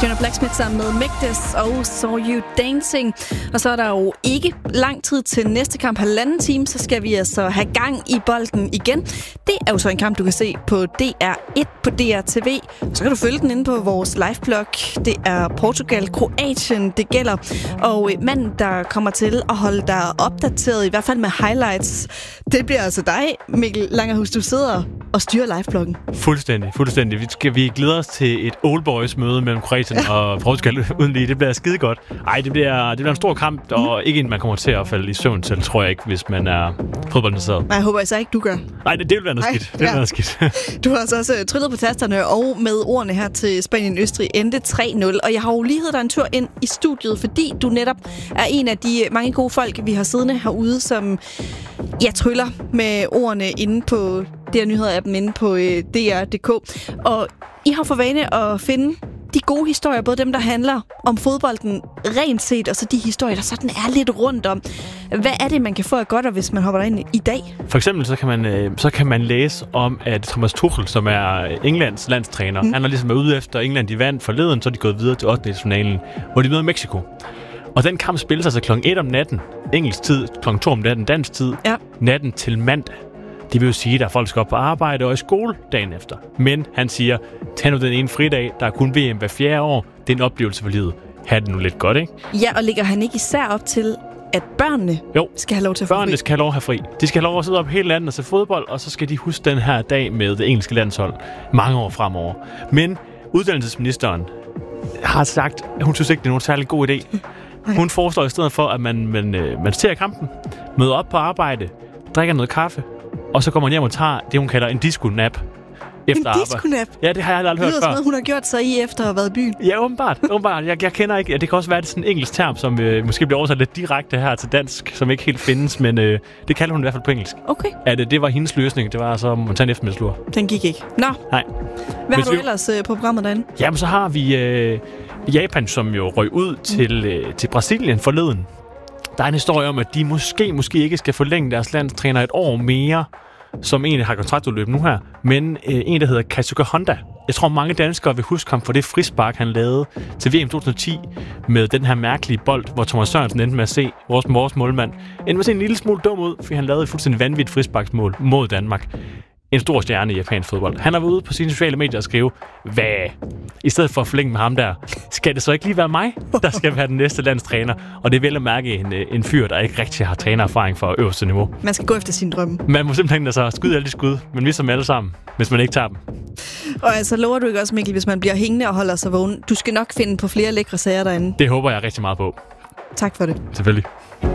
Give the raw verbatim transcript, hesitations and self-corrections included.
Fiona Blacksmith sammen med Migdes og Saw You Dancing. Og så er der jo ikke lang tid til næste kamp, halvanden time, så skal vi altså have gang i bolden igen. Det er jo så en kamp, du kan se på D R et på D R T V. Så kan du følge den inde på vores liveblog. Det er Portugal, Kroatien, det gælder. Og manden, der kommer til at holde dig opdateret, i hvert fald med highlights, det bliver altså dig, Mikkel Langerhus. Du sidder og styrer livebloggen. Fuldstændig, fuldstændig. Vi, skal, vi glæder os til et old boys møde mellem Kroatien og Portugal uden lige. Det bliver skide godt. Ej, det bliver, det bliver en stor kamp, og mm. ikke en, man kommer til at falde i søvn til, tror jeg ikke, hvis man er fodboldinteresseret. Nej, jeg håber altså ikke, du gør. Nej, det, det vil være noget skidt. Det vil ja. være noget skidt. Du har altså også trillet på tasterne og med ordene her til Spanien-Østrig endte tre nul. Og jeg har jo lige heddet dig en tur ind i studiet, fordi du netop er en af de mange gode folk, vi har siddende herude, som ja, tryller med ordene inde på D R Nyheder-appen inde på øh, D R punktum d k. Og I har for vane at finde de gode historier, både dem, der handler om fodbolden rent set, og så de historier, der sådan er lidt rundt om. Hvad er det, man kan få af godt, hvis man hopper derind i dag? For eksempel så kan man, øh, så kan man læse om, at Thomas Tuchel, som er Englands landstræner, mm. han har ligesom været ude efter England, de vandt forleden, så er de gået videre til ottende-finalen, hvor de møder Mexico. Og den kamp spilles altså klokken et om natten, engelsk tid, klokken to om natten, dansk tid, ja. natten til mandag. Det vil jo sige, at der er folk, der skal op på arbejde og i skole dagen efter. Men han siger, tag nu den ene fridag, der er kun V M hver fjerde år. Det er en oplevelse for livet. Ha' det nu lidt godt, ikke? Ja, og ligger han ikke især op til, at børnene jo. skal have lov til at få børnene fri? skal have lov at have fri. De skal have lov at sidde op hele landet og se fodbold, og så skal de huske den her dag med det engelske landshold mange år fremover. Men uddannelsesministeren har sagt, at hun synes ikke, det er nogen særlig god idé. Hun foreslår i stedet for, at man, man, man ser kampen, møder op på arbejde, drikker noget kaffe, og så kommer hun hjem og tager det, hun kalder en disco-nap. En disco-nap? Ja, det har jeg aldrig hørt før. Det lyder som hun har gjort sig i efter at have været i byen. Ja, åbenbart. åbenbart. Jeg, jeg kender ikke... Ja, det kan også være, det er sådan en engelsk term, som øh, måske bliver oversat lidt direkte her til dansk, som ikke helt findes, men øh, det kalder hun i hvert fald på engelsk. Okay. Ja, det, det var hendes løsning. Det var så at tage en eftermiddagslur. Den gik ikke. Nå. Nej. Hvad Hvis har du vi... ellers øh, på programmet derinde? Jamen, så har vi øh, Japan, som jo røg ud til, øh, til Brasilien forleden. Der er en historie om, at de måske, måske ikke skal forlænge deres landstræner et år mere, som egentlig har kontraktudløb nu her, men øh, en, der hedder Kazuka Honda. Jeg tror, mange danskere vil huske ham for det frispark, han lavede til V M to tusind og ti med den her mærkelige bold, hvor Thomas Sørensen endte med at se vores, vores målmand. Endte med at se en lille smule dum ud, fordi han lavede et fuldstændig vanvittigt frisparksmål mod Danmark. En stor stjerne i japansk fodbold. Han har været ude på sine sociale medier og skrive, hvad? I stedet for at forlænge med ham der, skal det så ikke lige være mig, der skal være den næste landstræner? Og det er vel at mærke en, en fyr, der ikke rigtig har trænererfaring for øverste niveau. Man skal gå efter sin drømme. Man må simpelthen altså skyde alle de skud, men ligesom alle sammen, hvis man ikke tager dem. Og altså lover du ikke også, Mikkel, hvis man bliver hængende og holder sig vågen? Du skal nok finde på flere lækre sager derinde. Det håber jeg rigtig meget på. Tak for det. Selvfølgelig.